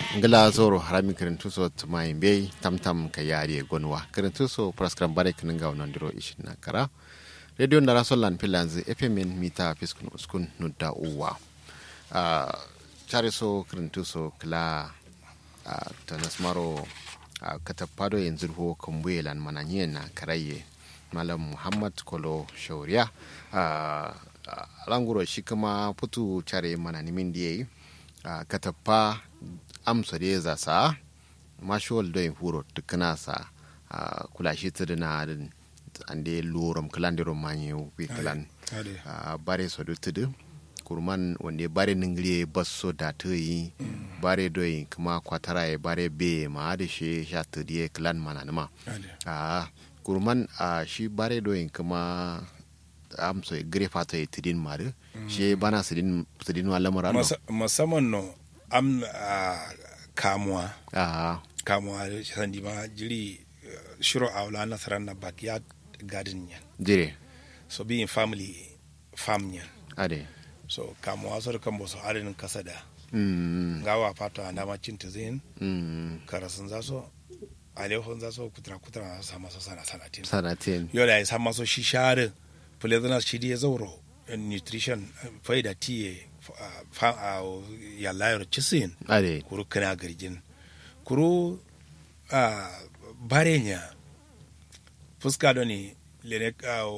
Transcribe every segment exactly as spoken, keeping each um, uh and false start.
ngala zoro harami kirintu so tumai bei tamtam ka yari gonwa kirintu so praskram bare kininga onandiro ishina kara radio ndara solan pilanzi fm mita fiskun uskun nudda uwa uh, chare so kirintu so kla uh, tanasmaro uh, katapado yenzurho kumbuelan mananyena karaye malam muhammad kolo shauriya uh, uh, languro shikama putu chare mananimin diye uh, katapa amsa da ya zasa mashuwal don huro tukuna sa kula shi ta dina an da lorom kalan da romani wi kalan bare so da tudu kurman wanda bare ningire basso da ta yi bare doyi kuma kwatara ya bare be ma da shi sha ta diye kalan mananima kurman shi bare doyi kuma amsa gire fata ya tudin mare shi bana tudin wa lamarar musamman no am uh, kamuwa ah kamuwa sandi ma jiri uh, shiro awla na saran na backyard garden yan jire so being family farm yan ade so kamuwa so kan bo so arin kasada mm gawa fato anda ma cinta zin mm karasun zaso alehon zaso kutra kutra sama so sana sanatin sanatin yo da sama so shi share fulezana shi die zauro nutrition faida tiye ya layar cisin kuru kana garjin kuru barenya fuska da ne lene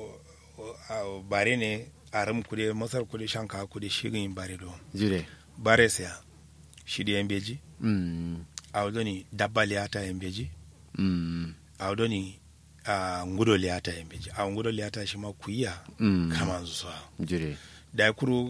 bare ne aram kude masar kude shanka kude shigin bare do jire bare saya shi da yambeji mm awdoni dabba liyata yambeji mm awdoni ngudo liyata yambeji a ngudo liyata shi ma kuya kama zuwa jire da kuru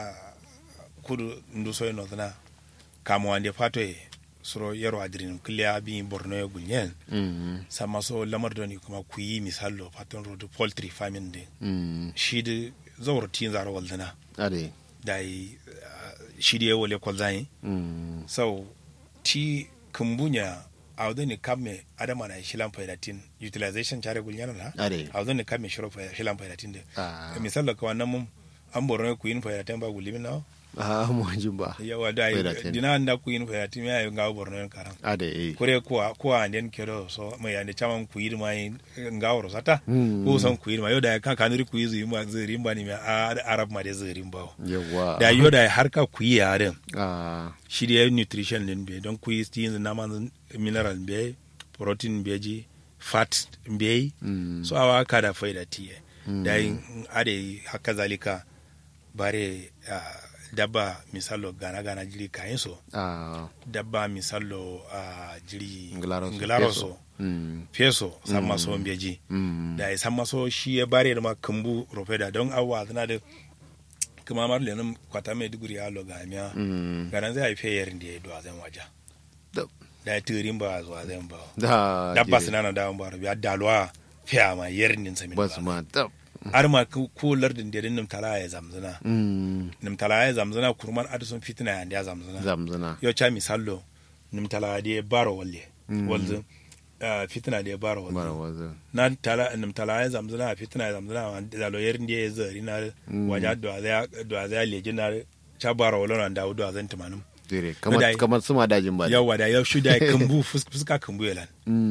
kudu ndu soy no tana kamo ande fato e soro yero adrin kliya bi borno e gulnyen mm sama so lamar doni kuma kuyi misallo faton road poultry farming de mm shidi zawr tin zaro waldana ade dai shidi e wole ko zai mm so ti kumbunya awdoni kamme adama na shilan faydatin utilization chare gulnyen na ade awdoni kamme shiro shilan faydatin de misallo ko wannan mun an borno kuyin faydatin ba gulimin na ah mo jumba yawa da dina nda kuyin fa yati me ayo ngawo borno karan ade eh kure ko ko anden kedo so me yande chaman kuyin mai ngawo sata ko san kuyin mai yoda ka kanuri kuyin zu ma zuri ba ni me arab ma de zuri ba yawa da yoda har ka kuyi yaren ah shi da nutrition din be don kuyi tin na man mineral be protein be ji fat be so awa ka da faida tiye da ade haka zalika bare dabba misalo gana gana jiri kayan so ah dabba misalo uh, jiri ngilaro so feso mm. samma so mbeji mm. da samma so shi ya bare da ma kambu rofeda don awa tana da kuma mar lenin kwata mai duguri ya lo gamiya mm. garan zai haife yarin da ya do azan waja da ya tirin ba zuwa zan ba da dabba sinana da ba ya dalwa fiya ma yarin din samin bas ma tab arma ko lardin da nim tala ya zamzana nim tala ya zamzana kurman adison fitina ya ya zamzana zamzana yo cha misallo nim tala da baro walle walzu fitina da baro walle baro walzu na tala nim tala ya zamzana fitina ya zamzana da lo yerin da ya zari na waja do azaya do azaya leje na cha baro wallo na dawo do azan tumanum dire kamar kamar suma dajin ba yawa da yau shu da kambu fuska kambu yalan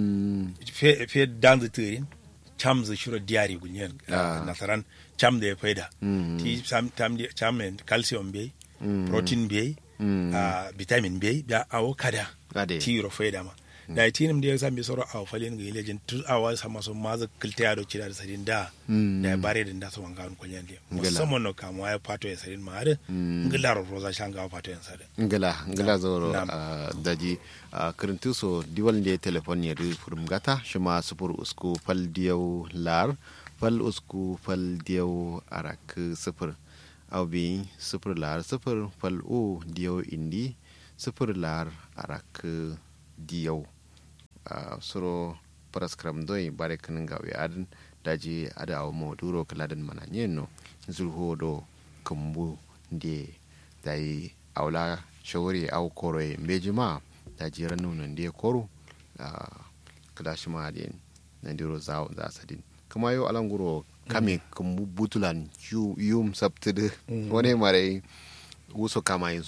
fe fe danzu tirin cham zai shiro diary gunyen uh, nasaran cham da ya faida mm. ti cham cham cham calcium bai mm. protein bai mm. uh, vitamin bai da awo kada ti ro faida ma mm. da tinim da ya san bi soro awo falin ga ilejin tu awa sama so maza kilta do cira da sadin da mm. da bare da da so wanga ko nyande musamman no kamo ya pato ya sadin ma har mm. ngila ro roza shanga pato ya sadin ngila ngila zoro uh, daji Uh, kirintu so diwal nde telefon ya ri furum gata shima sufur usku fal diyau lar fal usku fal diyau arak sufur aubi sufur lar sufur fal u diyau indi sufur lar arak diyau uh, suro paraskram doi bare kinin gawe adin daji ada aw moduro kaladan mananye no zulho do kumbu nde dai awla shawari aw koroy mbejima da jiran nunan da ya koro a kadashi ma da na diro za a sadin kuma yau alanguro kame kan butulan yum sabtid wani mare wuso kama yin so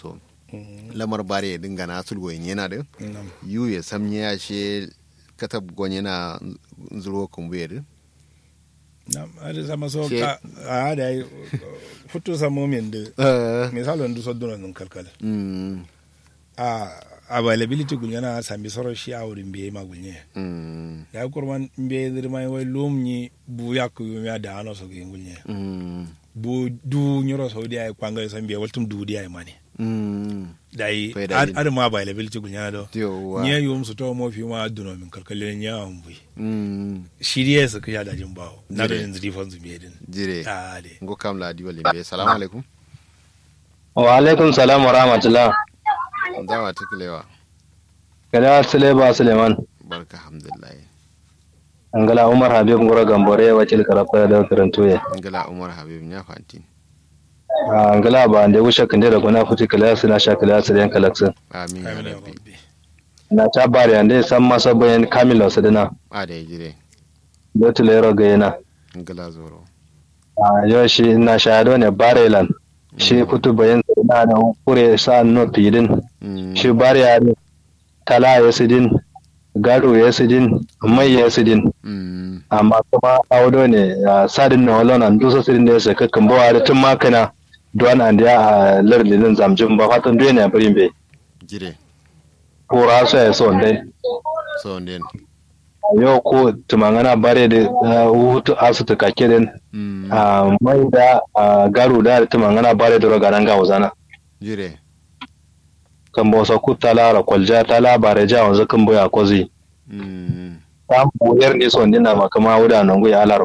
lamar bare dinga na sulgo yana da yu ya samye ya she katab gonye na zuro kumbuye din na ada sama so ka ada futu samo min da misalo ndu so dona nun kalkala mm a availability gunyana sambi soro shi a wurin biye ma gunye mm da kurman biye dirmai wai lumni bu yakku ya da ano so gunye mm bu du nyoro so dia kwanga sambi waltum du dia mani mm dai ad ma availability gunyana do nye yum so to mo fi ma duno min kalkale nya ambu mm shiriye su ka da jin bawo na da yanzu rifon zubiye din jire a de ngo kam la diwali be assalamu alaikum wa alaikum salam wa rahmatullah dawa tukulewa kada Suleba Suleiman barka alhamdulillah angala Umar Habib ngoro gambore wacil karafa da karantoye angala Umar Habib nya fanti angala ba ande wusha kinde da gona futi class na sha class da kalaksa amin ya rabbi na tabari ande san masa bayan kamilo sadana a da jire dotu lero ga yana angala zoro a yo shi na shahado ne barelan shi futu bayan sadana da kure sa no tidin shi bare ya tala yasidin gado yasidin mai yasidin amma kuma audo ne sadin na walona duso sidin da yasa kakkan bawa da tun makana duwan an da a lardin zamjin ba fatan duwe ne a birin bai jire kora su ya son dai son dai yau ko tumangana bare da hutu asu ta kake din mai da garo da tumangana bare da rogaran ga wazana jire kan bo sa ku tala kwalja tala bare ja wanzu kan boya kozi mm tam boyar ne son dina makama wuda nan goyi alaro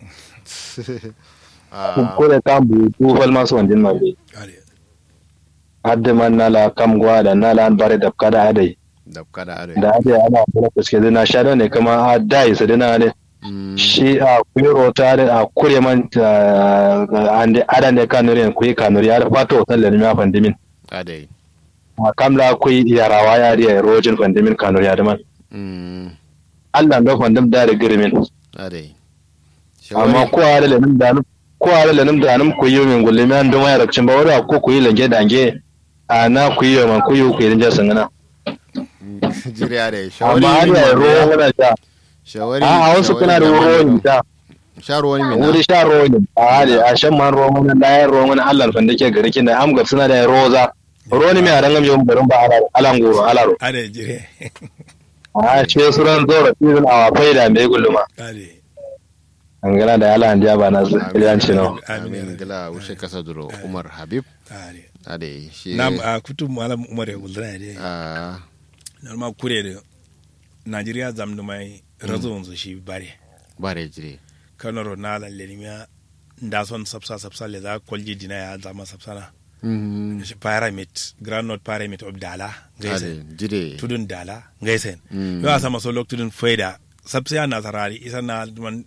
ah ko da tam bu tu fal ma son din ma be hadde man nala kam gwa da nala an bare da kada adai da kada are da adai ana fara fuske dina shado ne kama a dai su dina ne shi a kuyro ta da a kure man ande adan ne kanuri ku yi kanuri ya fato tan le ma fandimin adai kamla kuyi yarawa ya riya rojin fandimin kanuri ya man mm Allah ndo fandam da girmin adai amma ko are le nan da ko are le nan da nan ku yi min gulle man don wayar cin ba wara ko ku yi lange dange a na ku yi man ku yi ku yi rinja sangana jire are shawari amma har ya ruwa wala ta shawari a wasu kuna da ruwa ta sharo wani mina wuri sha ruwa ne a hali a shan man ruwa mun da ya ruwa mun Allah fanda ke gari kin da amgar suna da roza ruwa ne mai a rangam yawan barin ba alan goro alaro are jire a ce suran zora filin a faida mai guluma are an gana da ala an ba na yanci no amin gala wuce kasa duro Umar Habib are ade shi nam a kutu malam Umar ya guldana de ah normal kure da Nigeria zamdu mai razo wanzu shi bare bare jire kanoro na lalle miya nda son sapsa sapsa le za kolji dina ya zama sapsana mm shi pyramid granite pyramid of dala gaisen jire tudun dala gaisen yo asama so lok tudun faida sabsiya na sarari isa na man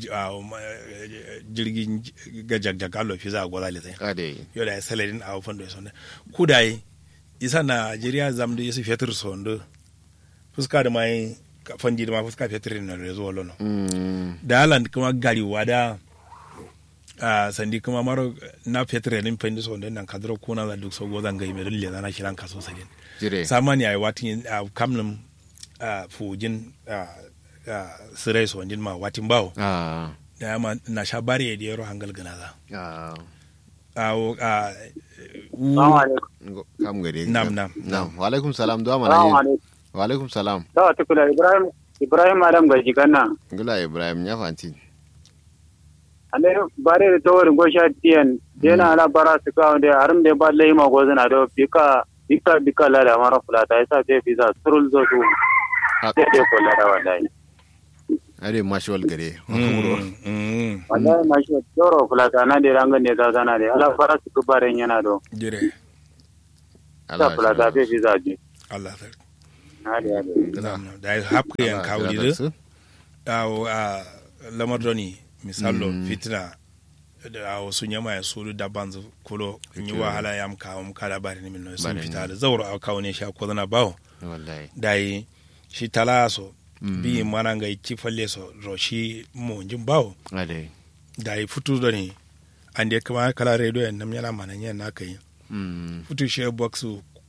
jirgin gajag allo fi za gola le sai ade yo da saladin a fondo sonde kudai isa na Nigeria zamdu yesu fetur sondo fuska da mai fandi da ma fuska fetur na rezo lono mm da alan kuma gari wada a sandi kuma maro na fetur ne fandi sondo nan kadro kuna da duk so gozan gai me dulle na kiran kaso sadin jire samani ai watin kamnum fujin sirai so ndin ma watin bawo ah da ma na sha bare da yaro hangal gana za ah awo a assalamu alaikum kam gare nam nam nam wa alaikum salam do amana wa alaikum salam da tukula Ibrahim Ibrahim madam gaji kanna gula Ibrahim ya fanti ale bare da tawar gosha tiyan dena ala bara su ka wanda harum da ba lai ma gozana do bika bika bika la da mara fulata yasa te visa surul zo su te te ko la da wallahi are mashwal gare mm wallahi mashi doro fulata na da rangan ne za zana da ala bara su ku bare yana do jire ala fulata te visa ji Allah ta hadi hadi nam da hakku yan kawli da awo a lamar doni misalo fitna da wasu nyama ya sulu da banzu kulo yi wahala ya mka wa mka da bari ni min sun fita da zauro a kawo ne sha ko zana bawo wallahi dai shi talaso bi mana ga ci falle so ro shi mo jin bawo ade dai futu da ni ande kuma kala redo yan nam yana manan yan na kai mm futu she boxu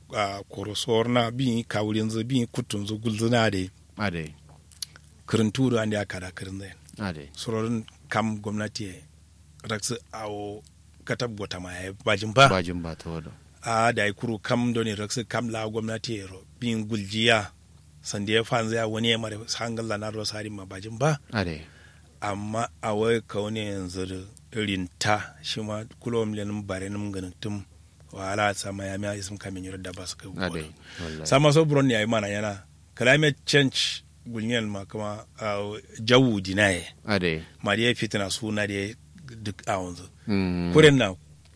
a korosor na bi kawulin zu bi kutun zu gulzuna de ade kirinturu an ya kada kirin zai ade sororin kam gwamnati raksu awo katab gota ma ya bajin ba bajin ba ta wado a da ya kuru kam doni raksu kam la gwamnati ro bin guljiya sanda ya fanzu ya wani ya mara hangal la na rosari ma bajin ba ade amma a wai ka wani yanzu rinta shi ma kulo miliyan bare nim ganin tum wala sama ya miya isim kamin yoro da ba su kai ade sama so buron ya yi mana yana climate change gulniyar ma kuma jawu dinaye ade ma da ya fitina suna da duk a wanzu kuren na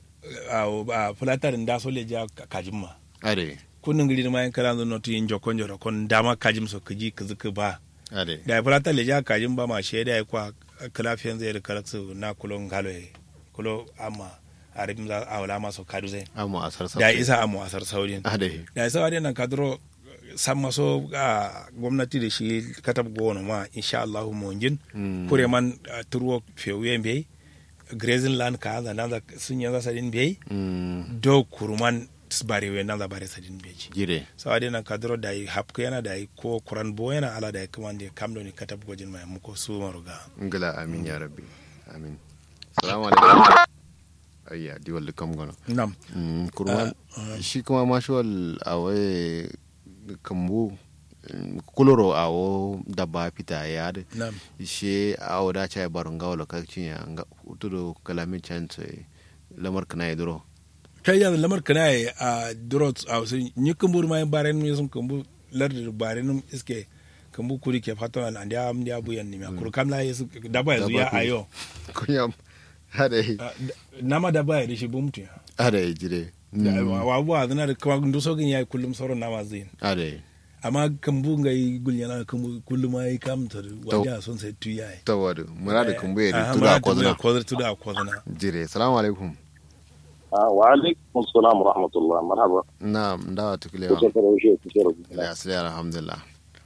a fulatarin da so leja kajin ma ade kunnin gili ma yan kala zo notu yin jokon joro kon dama kajim so kaji kazuka ba ade da fulatar leja kajin ba ma shaida ya kwa kalafiyan zai da karaksu na kulon galo ya kulo amma a ribin za a wala masu kadu zai amma asar da isa amma asar saurin ade da isa wadda nan kadro san maso a gwamnati da shi katab gona ma insha Allah mu ngin kure man turwo fewuyen bai grazing land ka da nan sun yanzu sadin bai do kurman bare we nan da bare sadin bai gire so wadda nan kadro da yi hapko yana da yi ko kuran bo yana ala da yi kuma da kamdo ni katab gojin mai muko su maruga ngala amin ya rabbi amin assalamu alaikum ayya diwal kam gono nam kurman shi kuma mashwal awai kambu kuloro awo dabba fita ya da shi awo da cha barun gawo lokacin ya ga tudo kalamin chance lamar kana ya duro kai ya lamar kana ya a duro a sun ni kumbur mai baren ne sun kumbu lar baren iske kumbu kuri ke fatan an da am da buyan ni ma kur kamla ya dabba ya zuya ayo kunyam hada nama dabba ya shi bumtu hada jire wa wa zana da kuma ndo gin yayi kullum sauran nama zin ade amma kambu ngai gulyana kambu kullum ai kamta waja son sai tu yayi tawadu murada kambu ya tuda kozna kozna tuda kozna jire assalamu alaikum wa alaikum assalam wa rahmatullah marhaba na'am dawa tukile ko ta raushe ku kira ya asali alhamdulillah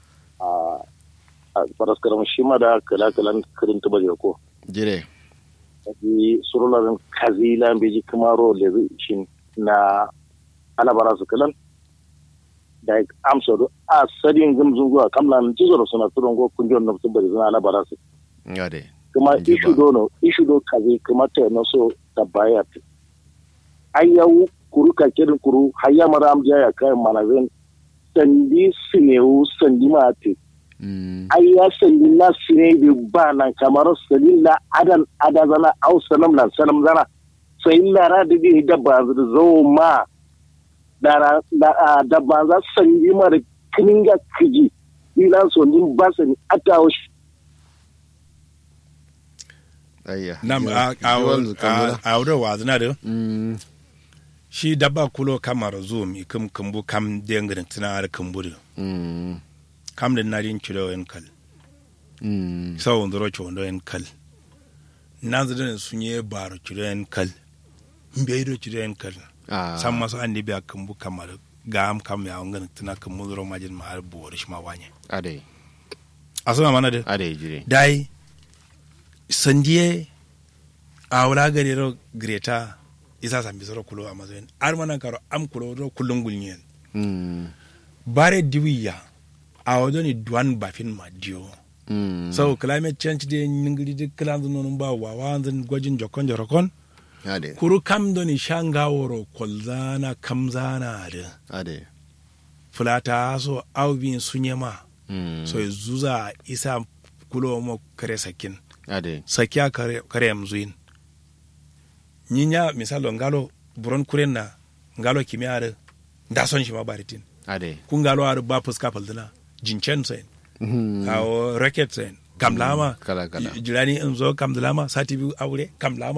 a faras karam shi ma da kala kalan kirin tuba ko jire di surularin kazila beji kamaro le shin na alabara su kalan da amsa a sadin gumzun zuwa kamlan jizoro suna turon go kunjon na su bari suna alabara su ngade kuma ishu dono ishu do kaze kuma ta no so tabayat ayawu kuru ka kirin kuru hayya maram jaya kai manazen sandi sinewu sandi mate ayya sandi na sine bi bana kamar sandi la adan adazana au sanam lan sanam zana sai lara da bi dabba da zo ma da da ba za sandi mar kininga kiji ila so din ba sani atawo ayya nam a a a wuro wazna da shi dabba kulo kamar zoom ikum kumbu kam dengrin tana kumburu kam da narin kilo en kal sau ndoro chondo en kal nazrin sunye baro kilo en kal mbeido kilo en kal sam maso andi biya kumbu kamar gam kam ya ngan tana kumburu majin ma har borish ma wanye ade asuma mana de ade jire dai sandiye a wala gari ro greta isa sambi soro kulo amazen armana karo am kulo ro kulungul nyen mm bare diwiya a wodoni duan bafin madio mm so climate change de ngiri de klandu non ba wa wanzan gwajin jokon jorokon ade kuru kam doni shanga woro kolzana kamzana de ade fulata so awbin sunyema mm so zuza isa kulo mo kare sakin ade sakiya kare kare mzuin nyinya misalo ngalo buron kurenna ngalo kimiyare nda son shi ma baritin ade kun ngalo ar ba fuska faldina jincen sen kawo racket sen kamlama kala kala jirani in zo kamlama sati biyu aure kamlama